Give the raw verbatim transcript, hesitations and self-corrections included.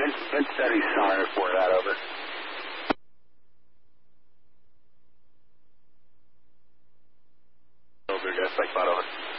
Mid steady sorry for that, over. Over, guys, like, over.